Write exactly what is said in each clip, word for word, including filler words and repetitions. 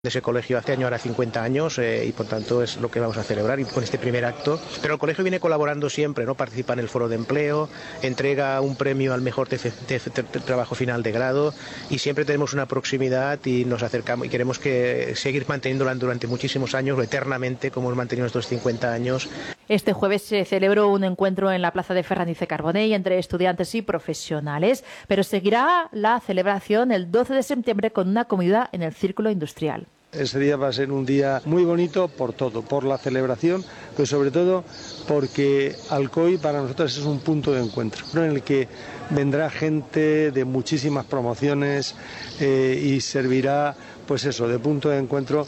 de ese colegio hace año, ahora cincuenta años, eh, y por tanto es lo que vamos a celebrar y con este primer acto. Pero el colegio viene colaborando siempre, ¿no? Participa en el foro de empleo, entrega un premio al mejor trabajo final de grado y siempre tenemos una proximidad y nos acercamos y queremos que seguir manteniéndola durante muchísimos años, o eternamente, como hemos mantenido estos cincuenta años. Este jueves se celebró un encuentro en la plaza de Fernández Carbonell entre estudiantes y profesionales, pero seguirá la celebración el doce de septiembre con una comida en el Círculo Industrial. Ese día va a ser un día muy bonito por todo, por la celebración, pero sobre todo porque Alcoy para nosotros es un punto de encuentro, ¿no? En el que vendrá gente de muchísimas promociones eh, y servirá, pues eso, de punto de encuentro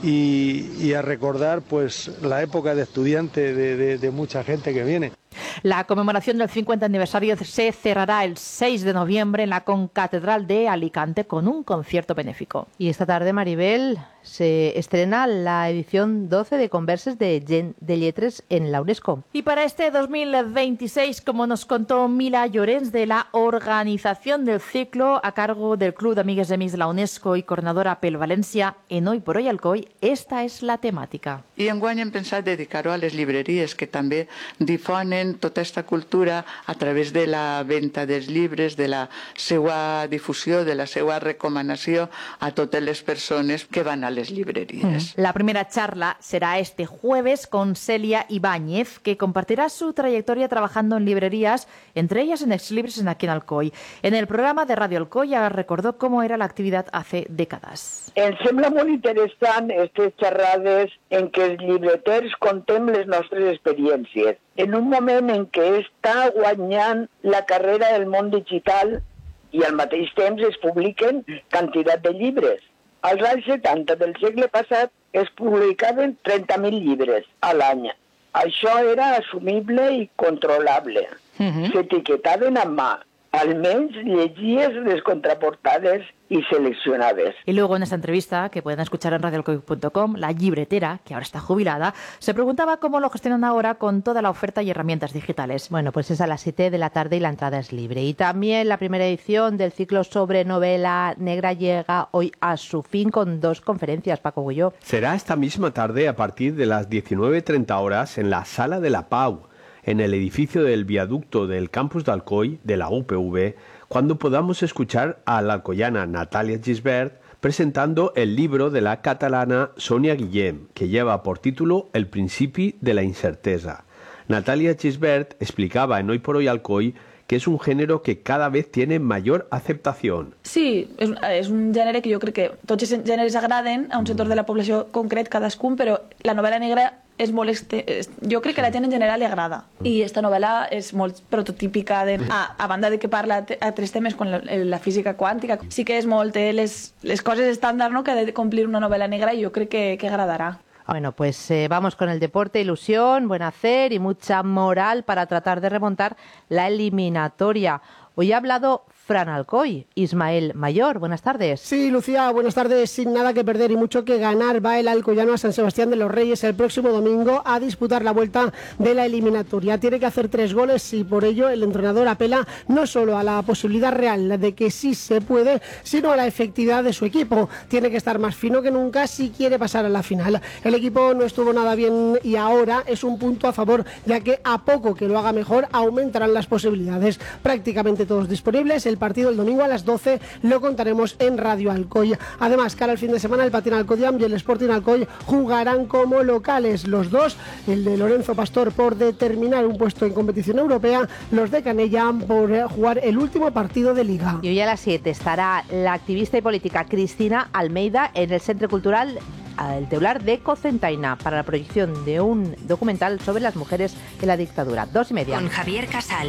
y, y a recordar pues la época de estudiante de, de, de mucha gente que viene. La conmemoración del cincuenta aniversario se cerrará el seis de noviembre en la Concatedral de Alicante con un concierto benéfico. Y esta tarde, Maribel, se estrena la edición doce de Converses de, Gen de Lletres en la UNESCO. Y para este dos mil veintiséis, como nos contó Mila Llorens de la organización del ciclo a cargo del Club de Amigues i Amics de la UNESCO y coordinadora pel València en Hoy por Hoy Alcoy, esta és la temàtica. I enguany hem pensat dedicar-ho a les llibreries que també difonen tota aquesta cultura a través de la venda dels llibres, de la seva difusió, de la seva recomanació a totes les persones que van a les librerías. La primera charla será este jueves con Celia Ibáñez, que compartirá su trayectoria trabajando en librerías, entre ellas en Exlibris en aquí en Alcoy. En el programa de Radio Alcoy ya recordó cómo era la actividad hace décadas. Em sembla molt interessant aquestes xerrades en què els llibreters contem les nostres experiències. En un moment en què està guanyant la carrera del món digital i al mateix temps es publiquen quantitat de llibres. Als anys setanta del segle passat es publicaven trenta mil llibres a l'any. Això era assumible i controlable. Uh-huh. S'etiquetaven a mà. Almenys llegies les contraportades y seleccionadas. Y luego en esta entrevista, que pueden escuchar en radio alcoy punto com, la llibretera, que ahora está jubilada, se preguntaba cómo lo gestionan ahora con toda la oferta y herramientas digitales. Bueno, pues es a las siete de la tarde y la entrada es libre. Y también la primera edición del ciclo sobre novela negra llega hoy a su fin con dos conferencias, Paco Gulló. Será esta misma tarde a partir de las diecinueve treinta horas en la Sala de la Pau, en el edificio del viaducto del campus de Alcoy, de la U P V, cuando podamos escuchar a la alcoyana Natalia Gisbert presentando el libro de la catalana Sonia Guillem, que lleva por título El principi de la incertesa. Natalia Gisbert explicaba en Hoy por Hoy Alcoy que és un gènere que cada vez tiene mayor aceptació. Sí, és, és un gènere que jo crec que tots els gèneres agraden a un sector de la població concret, cadascun, però la novel·la negra és molt este... jo crec que a la gent en general li agrada. I aquesta novel·la és molt prototípica, de... a, a banda de que parla a tres temes com la, la física quàntica, sí que és molt eh, les, les coses estàndard, no?, que ha de complir una novel·la negra i jo crec que, que agradarà. Bueno, pues eh, vamos con el deporte, ilusión, buen hacer y mucha moral para tratar de remontar la eliminatoria. Hoy ha hablado Fran Alcoy. Ismael Mayor, buenas tardes. Sí, Lucía, buenas tardes. Sin nada que perder y mucho que ganar, va el alcoyano a San Sebastián de los Reyes el próximo domingo a disputar la vuelta de la eliminatoria. Tiene que hacer tres goles y por ello el entrenador apela no solo a la posibilidad real de que sí se puede, sino a la efectividad de su equipo. Tiene que estar más fino que nunca si quiere pasar a la final. El equipo no estuvo nada bien y ahora es un punto a favor, ya que a poco que lo haga mejor aumentarán las posibilidades. Prácticamente todos disponibles. El partido el domingo a las doce lo contaremos en Radio Alcoy. Además, cara al fin de semana, el Patín Alcoyam y el Sporting Alcoy jugarán como locales. Los dos, el de Lorenzo Pastor por determinar un puesto en competición europea, los de Canella por jugar el último partido de Liga. Y hoy a las siete estará la activista y política Cristina Almeida en el Centre Cultural El Teular de Cocentaina para la proyección de un documental sobre las mujeres en la dictadura. Dos y media. Con Javier Casal.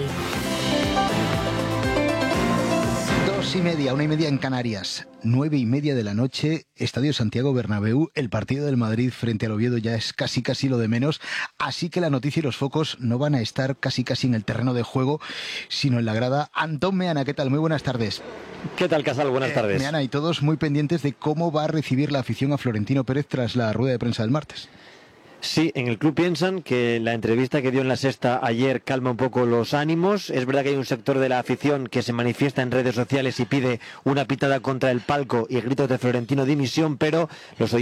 Dos y media, una y media en Canarias. Nueve y media de la noche, Estadio Santiago Bernabéu. El partido del Madrid frente al Oviedo ya es casi casi lo de menos. Así que la noticia y los focos no van a estar casi casi en el terreno de juego, sino en la grada. Antón Meana, ¿qué tal? Muy buenas tardes. ¿Qué tal, Casal? Buenas eh, tardes. Meana, y todos muy pendientes de cómo va a recibir la afición a Florentino Pérez tras la rueda de prensa del martes. Sí, en el club piensan que la entrevista que dio en La Sexta ayer calma un poco los ánimos. Es verdad que hay un sector de la afición que se manifiesta en redes sociales y pide una pitada contra el palco y gritos de Florentino dimisión, pero los